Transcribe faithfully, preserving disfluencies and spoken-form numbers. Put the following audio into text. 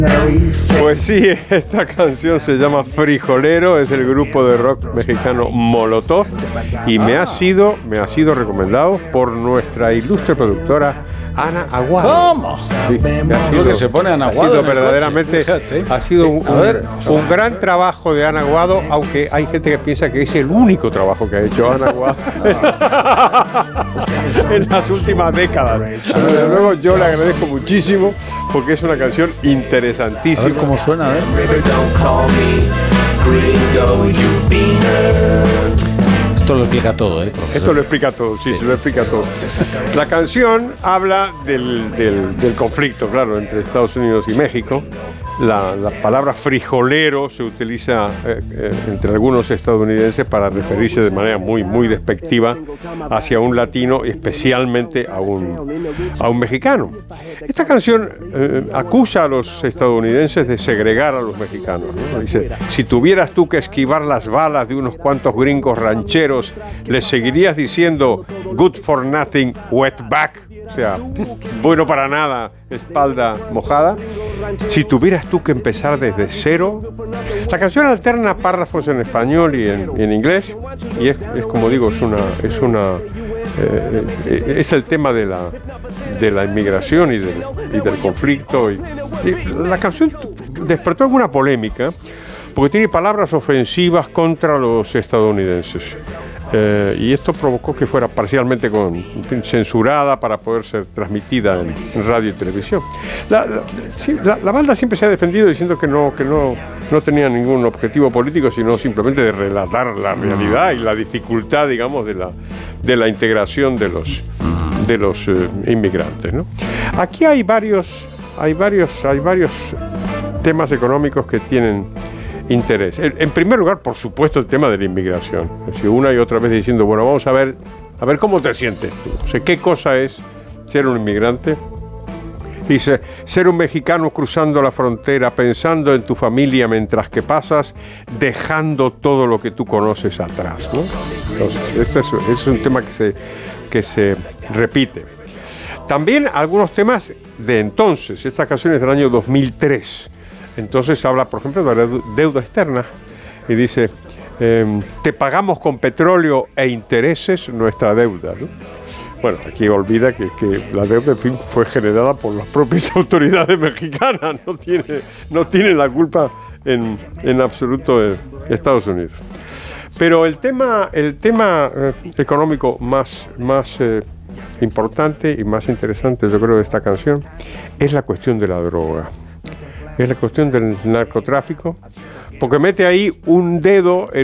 Pues sí, esta canción se llama Frijolero, es del grupo de rock mexicano Molotov y me ha sido, me ha sido recomendado por nuestra ilustre productora Ana Aguado. ¿Cómo? Sí, ha sido, que se pone Ana ha Aguado sido en el verdaderamente, coche, fíjate. ha sido un, A ver. un, un gran trabajo de Ana Aguado, aunque hay gente que piensa que es el único trabajo que ha hecho Ana Aguado en las últimas décadas. Pero desde luego yo le agradezco muchísimo porque es una canción interesantísima. A ver cómo suena, a ver. Esto lo explica todo, ¿eh, profesor? Esto lo explica todo, sí, Sí. se lo explica todo. La canción habla del, del, del conflicto, claro, entre Estados Unidos y México. La, la palabra frijolero se utiliza eh, eh, entre algunos estadounidenses para referirse de manera muy, muy despectiva hacia un latino y especialmente a un, a un mexicano. Esta canción eh, acusa a los estadounidenses de segregar a los mexicanos, ¿no? Dice, si tuvieras tú que esquivar las balas de unos cuantos gringos rancheros, ¿les seguirías diciendo good for nothing wetback? O sea, bueno para nada, espalda mojada. Si tuvieras tú que empezar desde cero. La canción alterna párrafos en español y en, y en inglés. Y es, es como digo, es una, es una, eh, es el tema de la, de la inmigración y del, y del conflicto. Y, y la canción despertó alguna polémica porque tiene palabras ofensivas contra los estadounidenses. Eh, y esto provocó que fuera parcialmente con, en fin, censurada para poder ser transmitida en, en radio y televisión. La, la, sí, la, la banda siempre se ha defendido diciendo que no, que no, no tenía ningún objetivo político, sino simplemente de relatar la realidad y la dificultad, digamos, de la, de la integración de los, de los eh, inmigrantes, ¿no? Aquí hay varios, hay varios, hay varios temas económicos que tienen interés. En primer lugar, por supuesto, el tema de la inmigración. Es decir, una y otra vez diciendo, bueno, vamos a ver, a ver cómo te sientes tú. O sea, ¿qué cosa es ser un inmigrante? Dice, ser un mexicano cruzando la frontera, pensando en tu familia mientras que pasas, dejando todo lo que tú conoces atrás, ¿no? Entonces, este es, este es un tema que se, que se repite. También algunos temas de entonces. Esta canción es del año dos mil tres. Entonces habla, por ejemplo, de la deuda externa y dice, eh, te pagamos con petróleo e intereses nuestra deuda, ¿no? Bueno, aquí olvida que, que la deuda, en fin, fue generada por las propias autoridades mexicanas, no tiene, no tiene la culpa en, en absoluto de Estados Unidos. Pero el tema, el tema eh, económico más, más eh, importante y más interesante, yo creo, de esta canción es la cuestión de la droga. Es la cuestión del narcotráfico, porque mete ahí un dedo en